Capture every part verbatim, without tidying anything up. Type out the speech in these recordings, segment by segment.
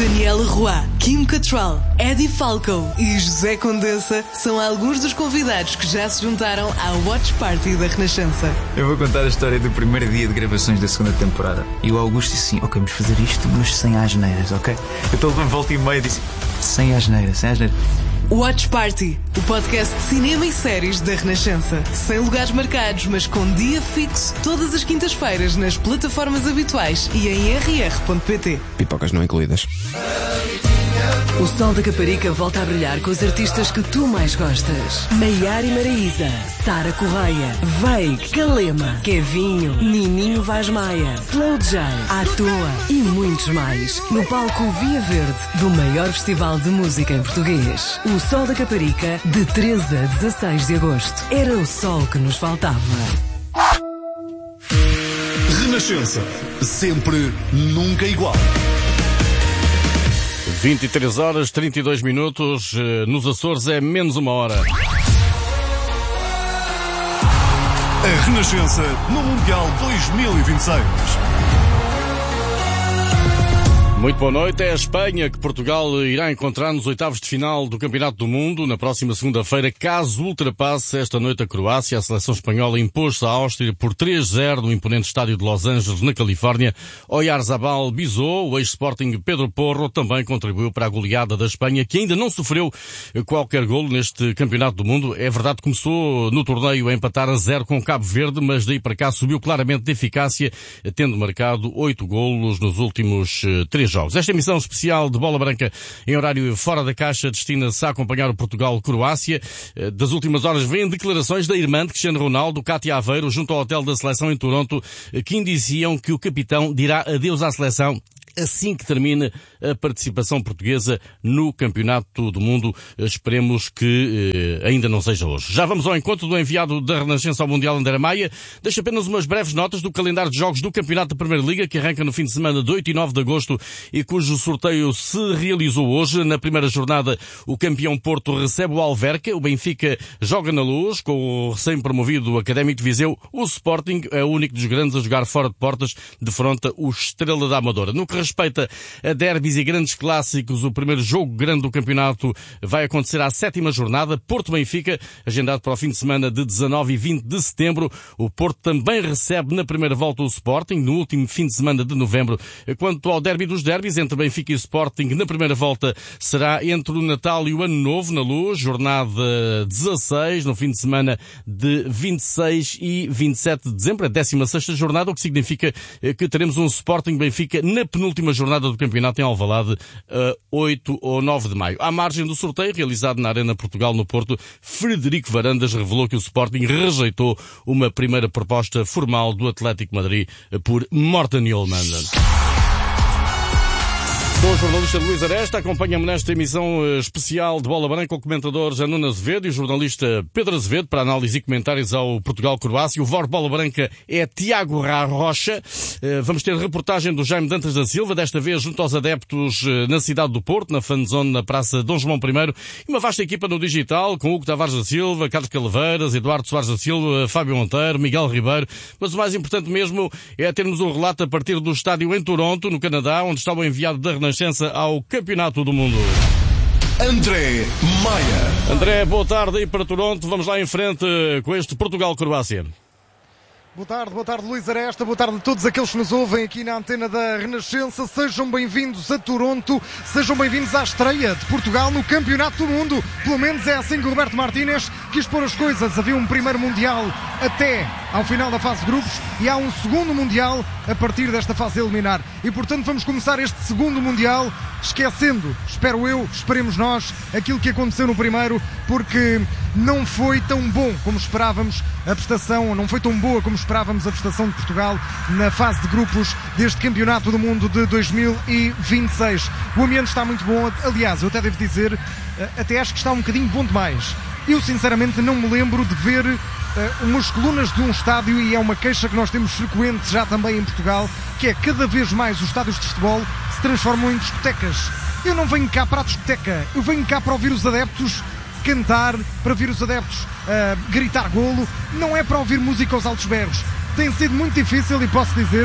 Daniela Roy, Kim Cattrall, Eddie Falco e José Condessa são alguns dos convidados que já se juntaram à Watch Party da Renascença. Eu vou contar a história do primeiro dia de gravações da segunda temporada. E o Augusto disse assim: ok, vamos fazer isto, mas sem asneiras, ok? Então ele volta e meia disse: sem asneiras, sem asneiras. Watch Party, o podcast de cinema e séries da Renascença. Sem lugares marcados, mas com dia fixo, todas as quintas-feiras nas plataformas habituais e em r r ponto p t. Pipocas não incluídas. O Sol da Caparica volta a brilhar com os artistas que tu mais gostas. Maiara e Maraíza, Sara Correia, Veig, Calema, Kevinho, Nininho Vaz Maia, Slow J, À Toa e muitos mais. No palco Via Verde do maior festival de música em português. O Sol da Caparica, de treze a dezasseis de agosto. Era o sol que nos faltava. Renascença. Sempre, nunca igual. vinte e três horas, trinta e dois minutos. Nos Açores é menos uma hora. A Renascença no Mundial dois mil e vinte e seis. Muito boa noite. É a Espanha que Portugal irá encontrar nos oitavos de final do Campeonato do Mundo na próxima segunda-feira, caso ultrapasse esta noite a Croácia. A seleção espanhola impôs-se à Áustria por três a zero no imponente estádio de Los Angeles, na Califórnia. Oyarzabal Bizot, o ex-Sporting Pedro Porro, também contribuiu para a goleada da Espanha, que ainda não sofreu qualquer golo neste Campeonato do Mundo. É verdade que começou no torneio a empatar a zero com Cabo Verde, mas daí para cá subiu claramente de eficácia, tendo marcado oito golos nos últimos três jogos. Esta emissão especial de Bola Branca em horário fora da caixa destina-se a acompanhar o Portugal-Croácia. Das últimas horas vêm declarações da irmã de Cristiano Ronaldo, Cátia Aveiro, junto ao hotel da seleção em Toronto, que indiciam que o capitão dirá adeus à seleção assim que termine a participação portuguesa no Campeonato do Mundo. Esperemos que eh, ainda não seja hoje. Já vamos ao encontro do enviado da Renascença ao Mundial, André Maia. Deixa apenas umas breves notas do calendário de jogos do Campeonato da Primeira Liga, que arranca no fim de semana de oito e nove de agosto e cujo sorteio se realizou hoje. Na primeira jornada, o campeão Porto recebe o Alverca, o Benfica joga na Luz com o recém-promovido Académico de Viseu. O Sporting é o único dos grandes a jogar fora de portas, defronta o Estrela da Amadora. No que respeita a derbys e grandes clássicos, o primeiro jogo grande do campeonato vai acontecer à sétima jornada, Porto-Benfica, agendado para o fim de semana de dezanove e vinte de setembro. O Porto também recebe na primeira volta o Sporting, no último fim de semana de novembro. Quanto ao derby dos derbys, entre Benfica e Sporting, na primeira volta será entre o Natal e o Ano Novo, na Luz, jornada dezasseis, no fim de semana de vinte e seis e vinte e sete de dezembro, a décima sexta jornada, o que significa que teremos um Sporting-Benfica na penúltima última jornada do campeonato em Alvalade, a oito ou nove de maio. À margem do sorteio realizado na Arena Portugal, no Porto, Frederico Varandas revelou que o Sporting rejeitou uma primeira proposta formal do Atlético Madrid por Morten Hjulmand. Sou o jornalista Luís Aresta, acompanha-me nesta emissão especial de Bola Branca o comentador Nuno Azevedo e o jornalista Pedro Azevedo para análise e comentários ao Portugal-Croácia. O V O R Bola Branca é Tiago Rocha. Vamos ter reportagem do Jaime Dantas da Silva, desta vez junto aos adeptos na cidade do Porto, na fanzone na Praça Dom João I. E uma vasta equipa no digital, com Hugo Tavares da Silva, Carlos Calaveiras, Eduardo Soares da Silva, Fábio Monteiro, Miguel Ribeiro. Mas o mais importante mesmo é termos um relato a partir do estádio em Toronto, no Canadá, onde está o enviado da Renascença ao Campeonato do Mundo. André Maia. André, boa tarde aí para Toronto. Vamos lá em frente com este Portugal-Croácia. Boa tarde, boa tarde Luís Aresta, boa tarde a todos aqueles que nos ouvem aqui na antena da Renascença. Sejam bem-vindos a Toronto, sejam bem-vindos à estreia de Portugal no Campeonato do Mundo. Pelo menos é assim que o Roberto Martínez quis pôr as coisas. Havia um primeiro Mundial até ao final da fase de grupos e há um segundo Mundial a partir desta fase eliminar. E portanto vamos começar este segundo Mundial esquecendo, espero eu, esperemos nós, aquilo que aconteceu no primeiro, porque não foi tão bom como esperávamos a prestação, não foi tão boa como esperávamos a prestação de Portugal na fase de grupos deste Campeonato do Mundo de dois mil e vinte e seis. O ambiente está muito bom, aliás, eu até devo dizer, até acho que está um bocadinho bom demais. Eu sinceramente não me lembro de ver uh, umas colunas de um estádio, e é uma queixa que nós temos frequente já também em Portugal, que é cada vez mais os estádios de futebol se transformam em discotecas. Eu não venho cá para a discoteca, eu venho cá para ouvir os adeptos cantar, para ouvir os adeptos uh, gritar golo, não é para ouvir música aos altos berros. Tem sido muito difícil e posso dizer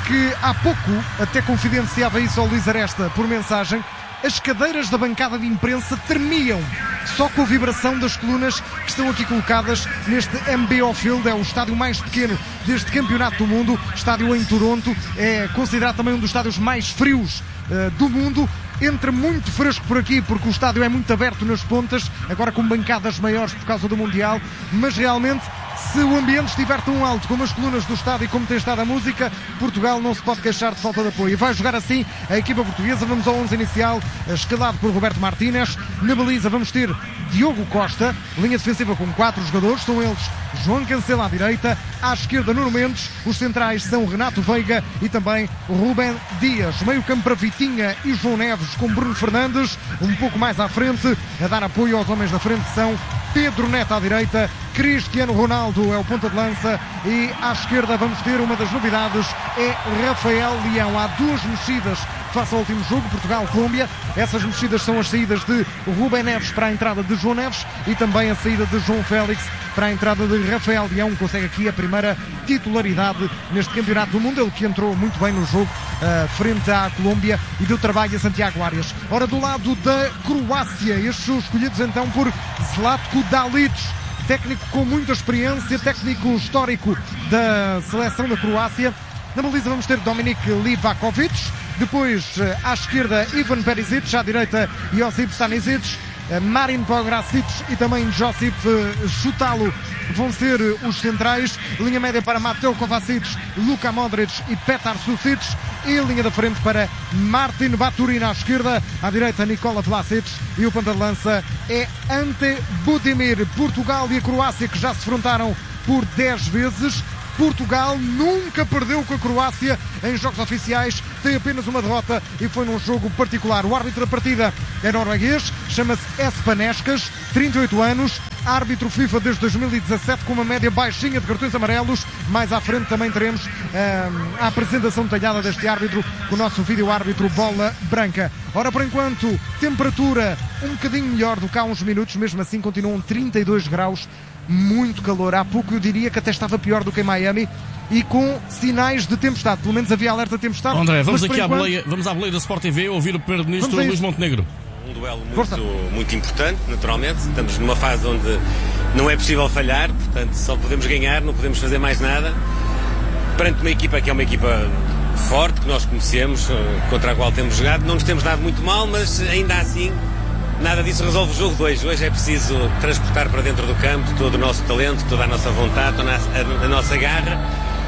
que há pouco até confidenciava isso ao Luís Aresta por mensagem. As cadeiras da bancada de imprensa tremiam só com a vibração das colunas que estão aqui colocadas neste M B O Field. É o estádio mais pequeno deste campeonato do mundo, estádio em Toronto. É considerado também um dos estádios mais frios uh, do mundo. Entra muito fresco por aqui porque o estádio é muito aberto nas pontas, agora com bancadas maiores por causa do Mundial, mas realmente, se o ambiente estiver tão alto como as colunas do estádio e como tem estado a música, Portugal não se pode queixar de falta de apoio. E vai jogar assim a equipa portuguesa. Vamos ao onze inicial, escalado por Roberto Martínez. Na baliza vamos ter Diogo Costa, linha defensiva com quatro jogadores, são eles João Cancelo à direita, à esquerda Nuno Mendes, os centrais são Renato Veiga e também Rubem Dias. Meio campo para Vitinha e João Neves com Bruno Fernandes, um pouco mais à frente, a dar apoio aos homens da frente que são Pedro Neto à direita, Cristiano Ronaldo é o ponta de lança e à esquerda vamos ter uma das novidades, é Rafael Leão. Há duas mexidas face ao último jogo, Portugal-Colômbia. Essas mexidas são as saídas de Rubem Neves para a entrada de João Neves e também a saída de João Félix para a entrada de Rafael Leão. Consegue aqui a primeira titularidade neste campeonato do mundo, ele que entrou muito bem no jogo uh, frente à Colômbia e deu trabalho a Santiago Arias. Ora, do lado da Croácia, estes são escolhidos então por Zlatko Dalic, técnico com muita experiência, técnico histórico da seleção da Croácia. Na baliza vamos ter Dominik Livakovic, depois à esquerda Ivan Perisic, à direita Josip Stanisic, Marin Pogracic e também Josip Chutalo vão ser os centrais. Linha média para Mateo Kovacic, Luka Modric e Petar Susic. E a linha da frente para Martin Baturin à esquerda, à direita Nikola Vlasic e o ponta de lança é Ante Budimir. Portugal e a Croácia que já se defrontaram por dez vezes. Portugal nunca perdeu com a Croácia em jogos oficiais, tem apenas uma derrota e foi num jogo particular. O árbitro da partida é norueguês, chama-se Espanescas, trinta e oito anos, árbitro FIFA desde dois mil e dezassete com uma média baixinha de cartões amarelos. Mais à frente também teremos hum, a apresentação detalhada deste árbitro com o nosso vídeo-árbitro Bola Branca. Ora, por enquanto, temperatura um bocadinho melhor do que há uns minutos, mesmo assim continuam trinta e dois graus. Muito calor. Há pouco eu diria que até estava pior do que em Miami e com sinais de tempestade. Pelo menos havia alerta de tempestade. André, vamos aqui enquanto... à boleia, vamos à boleia da Sport T V ouvir o primeiro-ministro Luís Montenegro. Um duelo muito, muito importante, naturalmente. Estamos numa fase onde não é possível falhar, portanto só podemos ganhar, não podemos fazer mais nada. Perante uma equipa que é uma equipa forte, que nós conhecemos, contra a qual temos jogado, não nos temos dado muito mal, mas ainda assim nada disso resolve o jogo de hoje. Hoje é preciso transportar para dentro do campo todo o nosso talento, toda a nossa vontade, toda a, a nossa garra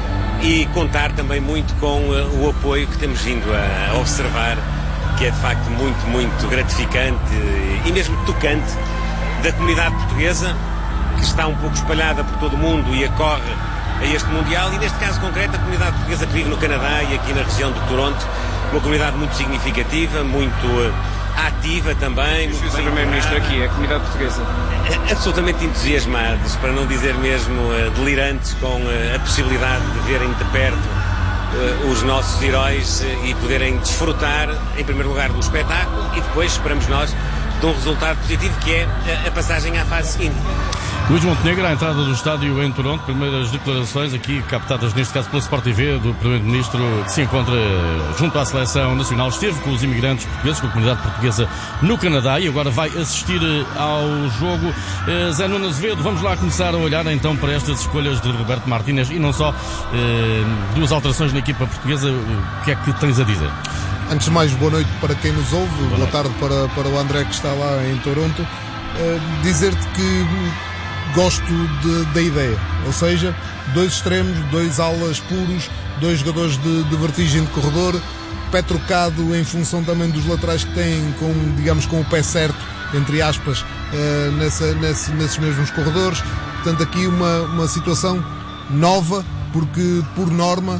e contar também muito com uh, o apoio que temos vindo a, a observar, que é de facto muito, muito gratificante e mesmo tocante, da comunidade portuguesa, que está um pouco espalhada por todo o mundo e acorre a este Mundial, e neste caso concreto a comunidade portuguesa que vive no Canadá e aqui na região de Toronto, uma comunidade muito significativa, muito uh, ativa também. O primeiro-ministro aqui, a comunidade portuguesa, absolutamente entusiasmados, para não dizer mesmo uh, delirantes, com uh, a possibilidade de verem de perto uh, os nossos heróis uh, e poderem desfrutar, em primeiro lugar, do espetáculo e depois, esperamos nós, de um resultado positivo, que é a, a passagem à fase seguinte. Luís Montenegro, à entrada do estádio em Toronto, primeiras declarações aqui captadas neste caso pela Sport T V do primeiro-ministro, que se encontra junto à seleção nacional, esteve com os imigrantes portugueses, com a comunidade portuguesa no Canadá e agora vai assistir ao jogo. Zé Nuno Azevedo, vamos lá começar a olhar então para estas escolhas de Roberto Martínez e não só, duas alterações na equipa portuguesa. O que é que tens a dizer? Antes de mais, boa noite para quem nos ouve, boa, boa tarde para, para o André que está lá em Toronto. Uh, dizer-te que gosto de, da ideia, ou seja, dois extremos, dois alas puros, dois jogadores de, de vertigem de corredor, pé trocado em função também dos laterais que têm, com, digamos, com o pé certo, entre aspas, uh, nessa, nesse, nesses mesmos corredores. Portanto, aqui uma, uma situação nova, porque por norma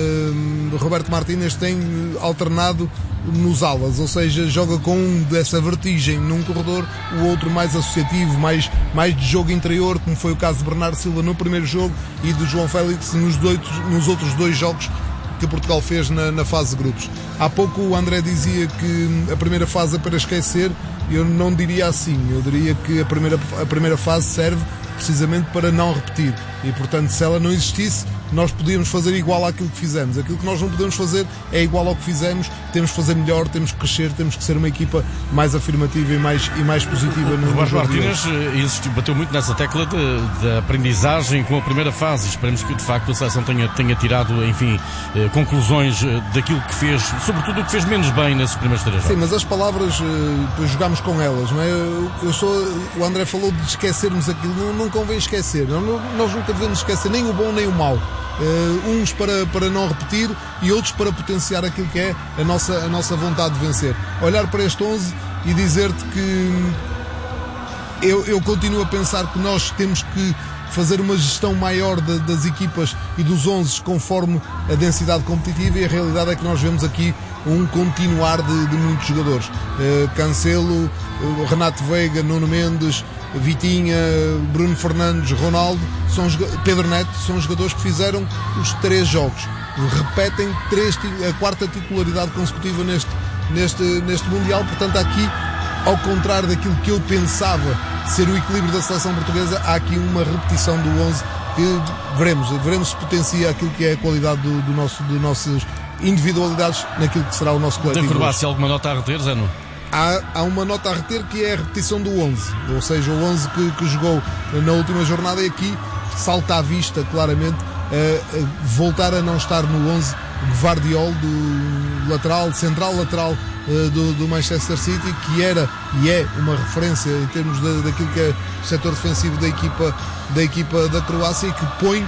uh, Roberto Martínez tem alternado nos alas, ou seja, joga com um dessa vertigem num corredor, o outro mais associativo, mais, mais de jogo interior, como foi o caso de Bernardo Silva no primeiro jogo e do João Félix nos, dois, nos outros dois jogos que Portugal fez na, na fase de grupos. Há pouco o André dizia que a primeira fase é para esquecer, eu não diria assim, eu diria que a primeira, a primeira fase serve precisamente para não repetir. e portanto se ela não existisse nós podíamos fazer igual àquilo que fizemos. Aquilo que nós não podemos fazer é igual ao que fizemos, temos que fazer melhor, temos que crescer, temos que ser uma equipa mais afirmativa e mais, e mais positiva. O Roberto Martínez insistiu, bateu muito nessa tecla da aprendizagem com a primeira fase. Esperemos que de facto a seleção tenha, tenha tirado, enfim, eh, conclusões daquilo que fez, sobretudo o que fez menos bem nesses primeiros três jogos. Sim, mas as palavras, depois jogámos com elas, não é? Eu, eu sou, o André falou de esquecermos aquilo, não, não convém esquecer, não, nós nunca devemos esquecer nem o bom nem o mau. Uh, uns para, para não repetir e outros para potenciar aquilo que é a nossa, a nossa vontade de vencer. Olhar para este onze e dizer-te que eu, eu continuo a pensar que nós temos que fazer uma gestão maior de, das equipas e dos onze conforme a densidade competitiva, e a realidade é que nós vemos aqui um continuar de, de muitos jogadores. Uh, Cancelo, uh, Renato Veiga, Nuno Mendes, Vitinha, Bruno Fernandes, Ronaldo, são, Pedro Neto, são jogadores que fizeram os três jogos. Repetem três, a quarta titularidade consecutiva neste, neste, neste Mundial. Portanto, aqui, ao contrário daquilo que eu pensava ser o equilíbrio da seleção portuguesa, há aqui uma repetição do onze que veremos, veremos se potencia aquilo que é a qualidade do, do nosso, do nossas individualidades naquilo que será o nosso coletivo. Da Croácia, alguma nota a reter, Zé Nuno? Há, há uma nota a reter que é a repetição do onze, ou seja, o onze que, que jogou na última jornada, e aqui salta à vista claramente uh, uh, voltar a não estar no onze Gvardiol, do lateral, central lateral uh, do, do Manchester City, que era e é uma referência em termos de, daquilo que é o setor defensivo da equipa da, equipa da Croácia, e que põe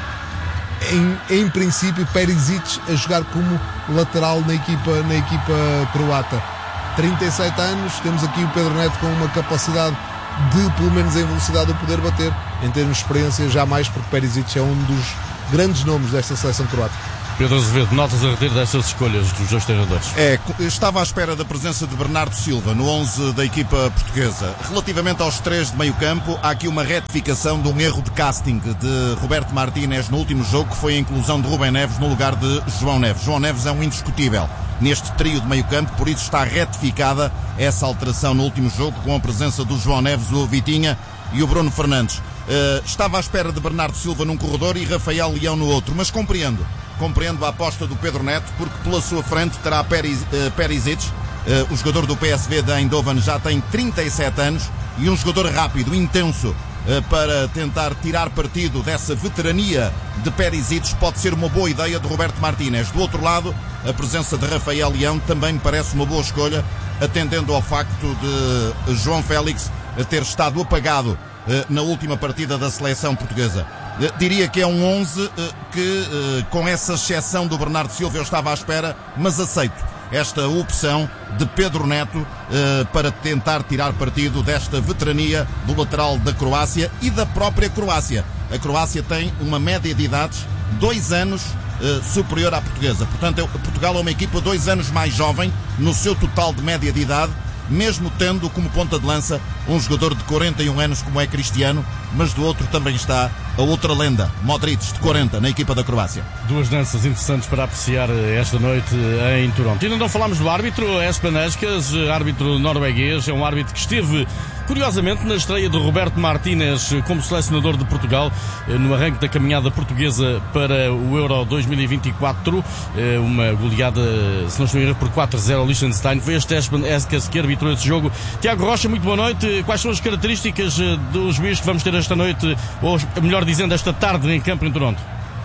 em, em princípio Perisic a jogar como lateral na equipa, na equipa croata. trinta e sete anos, temos aqui o Pedro Neto com uma capacidade de, pelo menos em velocidade, o poder bater. Em termos de experiência, jamais, porque Perisic é um dos grandes nomes desta seleção croata. Pedro Azevedo, notas a reter destas escolhas dos dois treinadores? É, estava à espera da presença de Bernardo Silva no onze da equipa portuguesa. Relativamente aos três de meio campo, há aqui uma retificação de um erro de casting de Roberto Martínez no último jogo, que foi a inclusão de Rubem Neves no lugar de João Neves. João Neves é um indiscutível neste trio de meio campo, por isso está retificada essa alteração no último jogo, com a presença do João Neves, o Vitinha e o Bruno Fernandes. Uh, estava à espera de Bernardo Silva num corredor e Rafael Leão no outro, mas compreendo, compreendo a aposta do Pedro Neto, porque pela sua frente terá Peris, uh, Perisic, uh, o jogador do P S V de Eindhoven, já tem trinta e sete anos, e um jogador rápido, intenso, para tentar tirar partido dessa veterania de Perisic, pode ser uma boa ideia de Roberto Martínez. Do outro lado, a presença de Rafael Leão também me parece uma boa escolha, atendendo ao facto de João Félix ter estado apagado na última partida da seleção portuguesa. Diria que é um onze que, com essa exceção do Bernardo Silva, eu estava à espera, mas aceito esta opção de Pedro Neto eh, para tentar tirar partido desta veterania do lateral da Croácia e da própria Croácia. A Croácia tem uma média de idades dois anos eh, superior à portuguesa. Portanto, Portugal é uma equipa dois anos mais jovem no seu total de média de idade, mesmo tendo como ponta de lança um jogador de quarenta e um anos como é Cristiano, mas do outro também está a outra lenda, Modric, de quarenta, na equipa da Croácia. Duas danças interessantes para apreciar esta noite em Toronto. E ainda não falámos do árbitro, Espen Eskes, árbitro norueguês, é um árbitro que esteve, curiosamente, na estreia de Roberto Martínez como selecionador de Portugal, no arranque da caminhada portuguesa para o Euro dois mil e vinte e quatro, uma goleada, se não estou em erro, por quatro a zero ao Liechtenstein. Foi este Espen Eskes que arbitrou esse jogo. Tiago Rocha, muito boa noite. Quais são as características do juiz que vamos ter esta noite, ou melhor dizendo, esta tarde em campo em Toronto?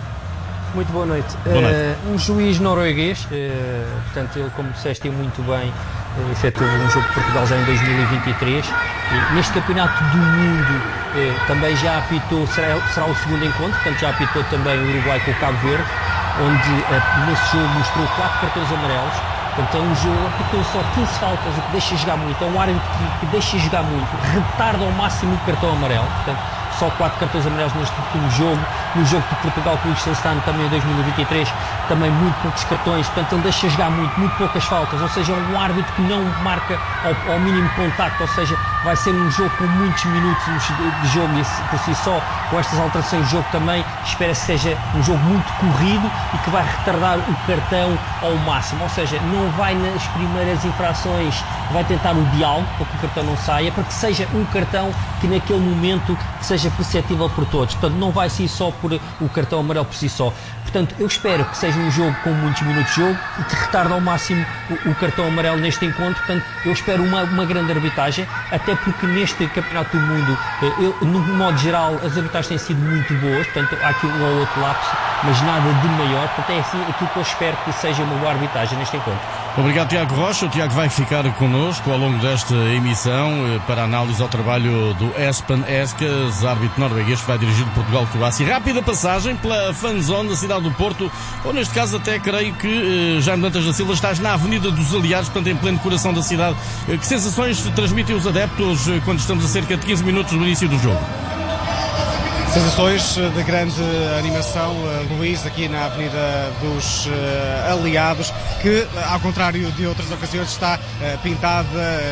Muito boa noite. Boa noite. Uh, um juiz norueguês, uh, portanto, ele, como disseste muito bem, uh, efetuou um jogo de Portugal já em dois mil e vinte e três. E neste campeonato do mundo uh, também já apitou, será, será o segundo encontro, portanto já apitou também o Uruguai com o Cabo Verde, onde uh, nesse jogo mostrou quatro cartões amarelos. Portanto, é um jogo que tem só quinze faltas, o que deixa jogar muito. É um árbitro que, que deixa jogar muito, retarda ao máximo o cartão amarelo. Portanto, só quatro cartões amarelos neste último jogo. No jogo de Portugal com o Liechtenstein também em dois mil e vinte e três, também muito poucos cartões. Portanto, ele deixa jogar muito, muito poucas faltas. Ou seja, é um árbitro que não marca ao, ao mínimo contacto. Ou seja, vai ser um jogo com muitos minutos de jogo e por si só, com estas alterações de jogo também, espera-se que seja um jogo muito corrido e que vai retardar o cartão ao máximo. Ou seja, não vai nas primeiras infrações, vai tentar o diálogo para que o cartão não saia, para que seja um cartão que naquele momento seja seja perceptível por todos. Portanto, não vai ser só por o cartão amarelo por si só. Portanto, eu espero que seja um jogo com muitos minutos de jogo e que retarde ao máximo o, o cartão amarelo neste encontro. Portanto, eu espero uma, uma grande arbitragem, até porque neste Campeonato do Mundo, eu, no modo geral, as arbitragens têm sido muito boas. Portanto, há aqui um ou outro lapso, mas nada de maior. Portanto, é assim aquilo que eu espero que seja uma boa arbitragem neste encontro. Obrigado, Tiago Rocha. O Tiago vai ficar connosco ao longo desta emissão para análise ao trabalho do Espen Eskes, árbitro norueguês que vai dirigir Portugal-Croácia. Rápida passagem pela fanzone da cidade do Porto, ou neste caso até creio que Jaime Dantas da Silva estás na Avenida dos Aliados, portanto em pleno coração da cidade. Que sensações transmitem os adeptos quando estamos a cerca de quinze minutos do início do jogo? Sensações de grande animação, Luís, aqui na Avenida dos Aliados, que, ao contrário de outras ocasiões, está pintada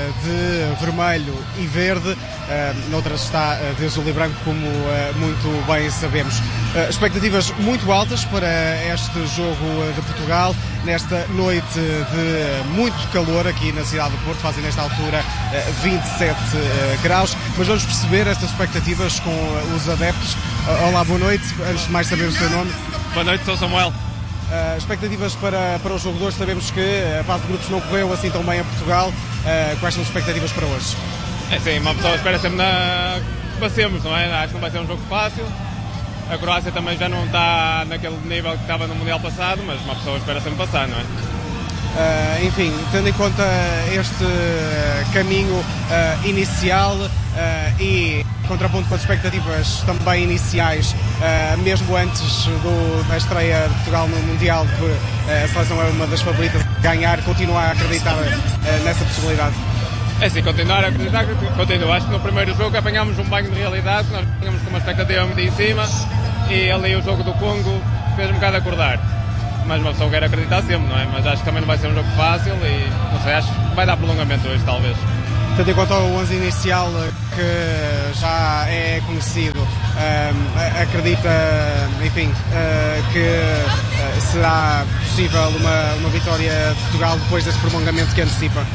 de vermelho e verde, noutras está de azul e branco, como muito bem sabemos. Expectativas muito altas para este jogo de Portugal, nesta noite de muito calor aqui na cidade do Porto, fazem nesta altura vinte e sete graus, mas vamos perceber estas expectativas com os adeptos. Olá, boa noite. Antes de mais saber o seu nome. Boa noite, sou Samuel. Uh, expectativas para, para o jogo de hoje. Sabemos que a fase de grupos não correu assim tão bem a Portugal. Uh, quais são as expectativas para hoje? É sim, uma pessoa espera sempre na... que passemos, não é? Acho que não vai ser um jogo fácil. A Croácia também já não está naquele nível que estava no Mundial passado, mas uma pessoa espera sempre passar, não é? Uh, enfim, tendo em conta este caminho uh, inicial uh, e contraponto com as expectativas também iniciais, uh, mesmo antes do, da estreia de Portugal no Mundial, que uh, a seleção é uma das favoritas de ganhar, continuar a acreditar uh, nessa possibilidade? É sim, continuar a acreditar, continuo. Acho que no primeiro jogo apanhámos um banho de realidade, nós tínhamos com uma expectativa muito em cima e ali o jogo do Congo fez um bocado acordar. Mas uma pessoa quer acreditar sempre, não é? Mas acho que também não vai ser um jogo fácil e, não sei, acho que vai dar prolongamento hoje, talvez. Tendo em conta o onze inicial que já é conhecido, um, acredita, enfim, uh, que uh, será possível uma, uma vitória de Portugal depois desse prolongamento que antecipa?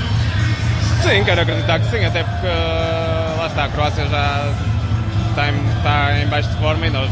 Sim, quero acreditar que sim, até porque, uh, lá está, a Croácia já está em, está em baixo de forma e nós...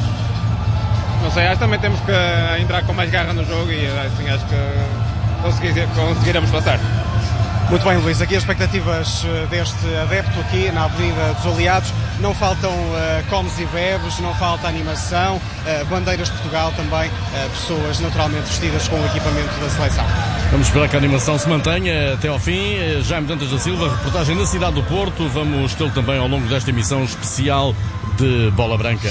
Não sei, acho que também temos que entrar com mais garra no jogo e assim acho que conseguir, conseguiremos passar. Muito bem, Luís, aqui as expectativas deste adepto aqui na Avenida dos Aliados. Não faltam uh, comes e bebes, não falta animação, uh, bandeiras de Portugal também, uh, pessoas naturalmente vestidas com o equipamento da seleção. Vamos esperar que a animação se mantenha até ao fim. Jaime Dantas da Silva, reportagem da cidade do Porto. Vamos tê-lo também ao longo desta emissão especial de Bola Branca.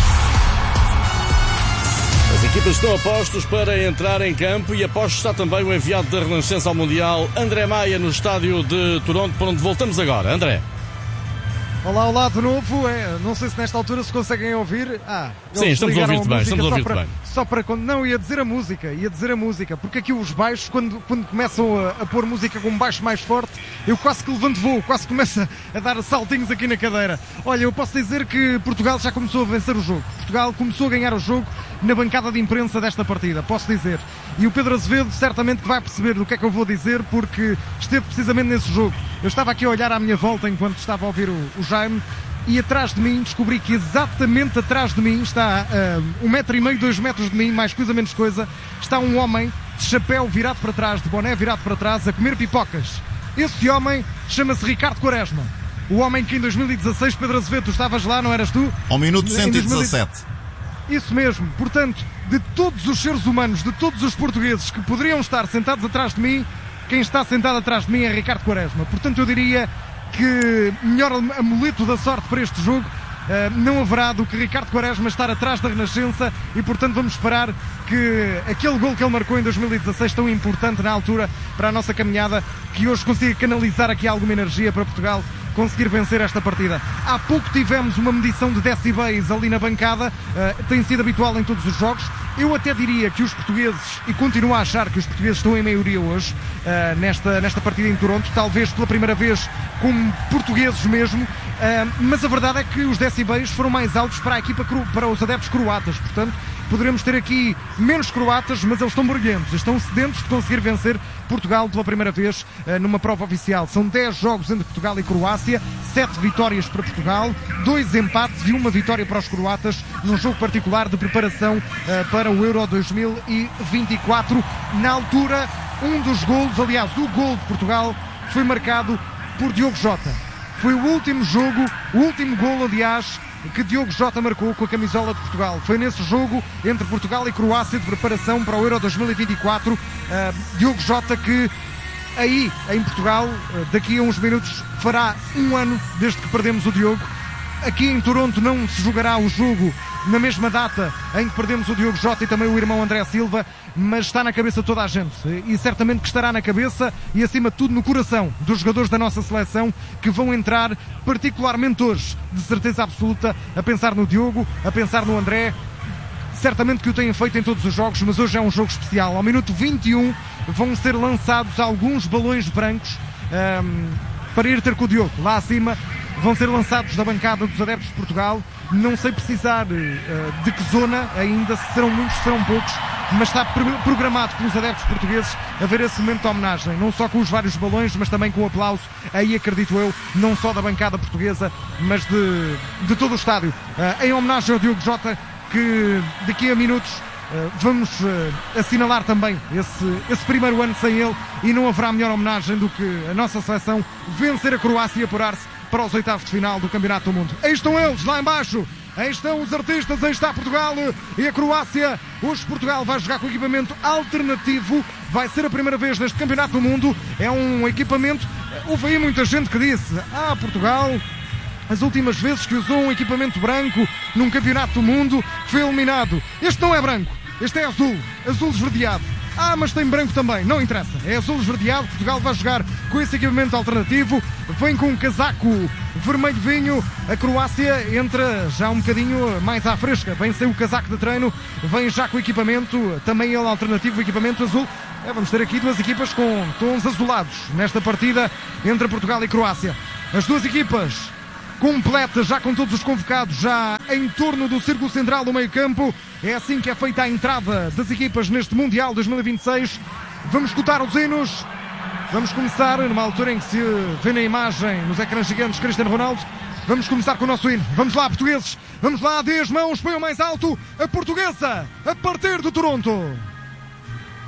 As equipas estão a postos para entrar em campo e a postos está também o enviado da Renascença ao Mundial, André Maia, no estádio de Toronto, para onde voltamos agora. André. Olá, olá de novo. É, não sei se nesta altura se conseguem ouvir. Ah, sim, estamos a ouvir-te bem, estamos a ouvir-te bem. Só para quando. Não, ia dizer a música, ia dizer a música, porque aqui os baixos, quando, quando começam a, a pôr música com um baixo mais forte, eu quase que levanto voo, quase começo a dar saltinhos aqui na cadeira. Olha, eu posso dizer que Portugal já começou a vencer o jogo. Portugal começou a ganhar o jogo na bancada de imprensa desta partida, posso dizer. E o Pedro Azevedo certamente que vai perceber do que é que eu vou dizer, porque esteve precisamente nesse jogo. Eu estava aqui a olhar à minha volta enquanto estava a ouvir o, o Jaime, e atrás de mim descobri que exatamente atrás de mim está uh, um metro e meio, dois metros de mim, mais coisa menos coisa, está um homem de chapéu virado para trás, de boné virado para trás, a comer pipocas. Esse homem chama-se Ricardo Quaresma. O homem que em dois mil e dezasseis, Pedro Azevedo, tu estavas lá, não eras tu? Ao minuto cento e dezassete. Isso mesmo. Portanto, de todos os seres humanos, de todos os portugueses que poderiam estar sentados atrás de mim, quem está sentado atrás de mim é Ricardo Quaresma. Portanto, eu diria que melhor amuleto da sorte para este jogo uh, não haverá do que Ricardo Quaresma estar atrás da Renascença e, portanto, vamos esperar que aquele gol que ele marcou em dois mil e dezasseis, tão importante na altura para a nossa caminhada, que hoje consiga canalizar aqui alguma energia para Portugal conseguir vencer esta partida. Há pouco tivemos uma medição de decibéis ali na bancada, uh, tem sido habitual em todos os jogos. Eu até diria que os portugueses, e continuo a achar que os portugueses estão em maioria hoje, uh, nesta, nesta partida em Toronto, talvez pela primeira vez como portugueses mesmo, uh, mas a verdade é que os decibéis foram mais altos para a equipa, para os adeptos croatas, portanto, poderemos ter aqui menos croatas, mas eles estão borguentos, estão sedentos de conseguir vencer Portugal pela primeira vez numa prova oficial. São dez jogos entre Portugal e Croácia, sete vitórias para Portugal, dois empates e uma vitória para os croatas num jogo particular de preparação para o Euro dois mil e vinte e quatro. Na altura, um dos golos, aliás, o gol de Portugal foi marcado por Diogo Jota. Foi o último jogo, o último golo, aliás, que Diogo Jota marcou com a camisola de Portugal. Foi nesse jogo entre Portugal e Croácia de preparação para o Euro dois mil e vinte e quatro. Uh, Diogo Jota que aí, em Portugal, uh, daqui a uns minutos, fará um ano desde que perdemos o Diogo. Aqui em Toronto não se jogará o jogo na mesma data em que perdemos o Diogo Jota e também o irmão André Silva, mas está na cabeça de toda a gente e certamente que estará na cabeça e acima de tudo no coração dos jogadores da nossa seleção, que vão entrar particularmente hoje, de certeza absoluta, a pensar no Diogo, a pensar no André. Certamente que o têm feito em todos os jogos, mas hoje é um jogo especial. Ao minuto vinte e um vão ser lançados alguns balões brancos um, para ir ter com o Diogo lá acima. Vão ser lançados da bancada dos adeptos de Portugal. Não sei precisar uh, de que zona ainda, se serão muitos, se serão poucos, mas está programado pelos adeptos portugueses haver esse momento de homenagem, não só com os vários balões, mas também com o aplauso, aí acredito eu, não só da bancada portuguesa, mas de, de todo o estádio, uh, em homenagem ao Diogo Jota, que daqui a minutos uh, vamos uh, assinalar também esse, esse primeiro ano sem ele, e não haverá melhor homenagem do que a nossa seleção vencer a Croácia e apurar-se para os oitavos de final do Campeonato do Mundo. Aí estão eles, lá embaixo. Aí estão os artistas, aí está Portugal e a Croácia. Hoje Portugal vai jogar com equipamento alternativo. Vai ser a primeira vez neste Campeonato do Mundo. É um equipamento... Houve aí muita gente que disse: ah, Portugal, as últimas vezes que usou um equipamento branco num Campeonato do Mundo, foi eliminado. Este não é branco, este é azul, azul esverdeado. Ah, mas tem branco também, não interessa, é azul esverdeado. Portugal vai jogar com esse equipamento alternativo, vem com um casaco vermelho vinho. A Croácia entra já um bocadinho mais à fresca, vem sem o casaco de treino, vem já com o equipamento, também ele alternativo, o equipamento azul. É, vamos ter aqui duas equipas com tons azulados nesta partida entre Portugal e Croácia. As duas equipas completa, já com todos os convocados, já em torno do círculo central do meio-campo. É assim que é feita a entrada das equipas neste Mundial dois mil e vinte e seis. Vamos escutar os hinos. Vamos começar numa altura em que se vê na imagem, nos ecrãs gigantes, Cristiano Ronaldo. Vamos começar com o nosso hino. Vamos lá, portugueses. Vamos lá, dê as mãos, põe o mais alto. A portuguesa, a partir de Toronto.